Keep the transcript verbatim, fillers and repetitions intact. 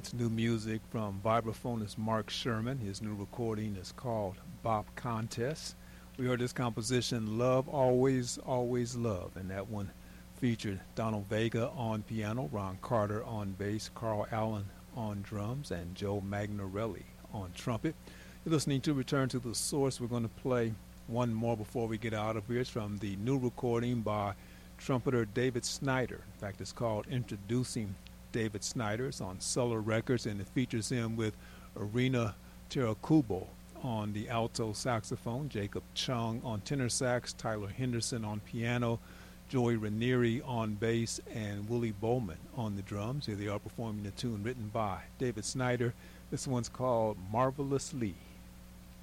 New music from vibraphonist Mark Sherman. His new recording is called Bop Contest. We heard this composition, Love Always, Always Love, and that one featured Donald Vega on piano, Ron Carter on bass, Carl Allen on drums, and Joe Magnarelli on trumpet. You're listening to Return to the Source. We're going to play one more before we get out of here. It's from the new recording by trumpeter David Snyder. In fact, it's called Introducing David Snyder. It's on Suller Records, and it features him with Irina Terakubo on the alto saxophone, Jacob Chung on tenor sax, Tyler Henderson on piano, Joey Ranieri on bass, and Willie Bowman on the drums. Here they are performing a tune written by David Snyder. This one's called Marvelously.